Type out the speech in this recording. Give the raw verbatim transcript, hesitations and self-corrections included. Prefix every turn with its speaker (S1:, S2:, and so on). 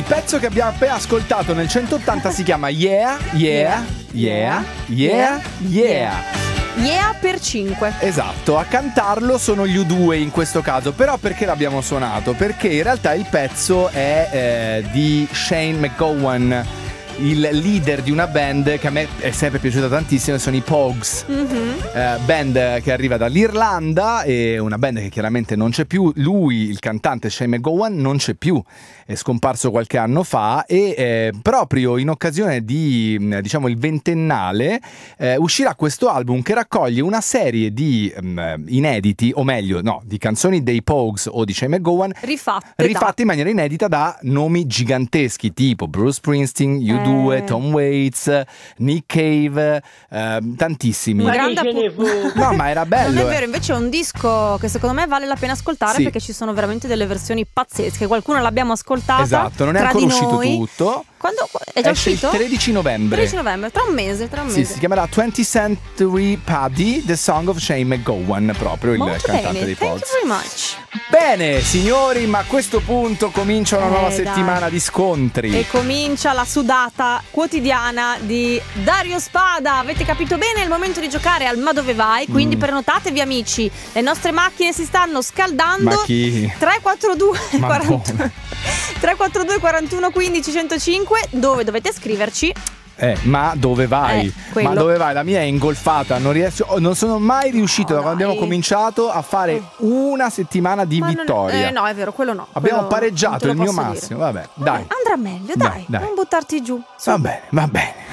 S1: pezzo che abbiamo appena ascoltato nel centottanta si chiama Yeah, Yeah, Yeah, Yeah, Yeah.
S2: Yeah per cinque.
S1: Esatto, a cantarlo sono gli U due in questo caso. Però perché l'abbiamo suonato? Perché in realtà il pezzo è eh, di Shane McGowan, il leader di una band che a me è sempre piaciuta tantissimo, sono i Pogues. Mm-hmm. eh, Band che arriva dall'Irlanda, e una band che chiaramente non c'è più. Lui, il cantante Shane McGowan, non c'è più, è scomparso qualche anno fa. E eh, proprio in occasione di, diciamo, il ventennale eh, uscirà questo album che raccoglie una serie di um, inediti, o meglio no, di canzoni dei Pogues o di Shane McGowan
S2: rifatte,
S1: rifatte
S2: da.
S1: in maniera inedita da nomi giganteschi tipo Bruce Springsteen, U due, Tom Waits, Nick Cave, eh, tantissimi.
S2: Un grande appu-
S1: No, ma era bello.
S2: Non è vero,
S1: eh.
S2: invece è un disco che secondo me vale la pena ascoltare,
S1: Sì.
S2: perché ci sono veramente delle versioni pazzesche. Qualcuno l'abbiamo ascoltata.
S1: Esatto, non è
S2: tra
S1: ancora
S2: di
S1: uscito
S2: noi.
S1: tutto.
S2: Quando è già
S1: Esce
S2: uscito?
S1: il tredici novembre.
S2: tredici novembre, tra un mese, tra un mese.
S1: Sì, si chiamerà twentieth Century Paddy, The Song of Shane McGowan, proprio il
S2: Molto
S1: cantante
S2: bene,
S1: dei
S2: thank
S1: Pogues.
S2: you very much.
S1: Bene, signori, ma a questo punto comincia una
S2: Eh,
S1: nuova
S2: dai.
S1: settimana di scontri.
S2: E comincia la sudata quotidiana di Dario Spada. Avete capito bene? È il momento di giocare al Ma dove vai? Quindi
S1: Mm.
S2: prenotatevi, amici. Le nostre macchine si stanno scaldando.
S1: Ma chi?
S2: tre quattro due
S1: Ma
S2: quarantuno tre quattro due quarantuno quindici centocinque, dove dovete scriverci.
S1: Eh, ma dove vai?
S2: Eh, quello.
S1: ma dove vai? La mia è ingolfata, non riesco, oh, non sono mai riuscito
S2: No,
S1: da quando
S2: dai.
S1: abbiamo cominciato a fare una settimana di
S2: Ma non-
S1: vittoria.
S2: eh, no, è vero, quello no.
S1: Abbiamo
S2: quello non te
S1: pareggiato
S2: lo
S1: il mio
S2: posso
S1: massimo,
S2: dire.
S1: vabbè, dai.
S2: Andrà meglio,
S1: Dai,
S2: dai,
S1: dai.
S2: non buttarti giù. Su.
S1: Va bene, va bene.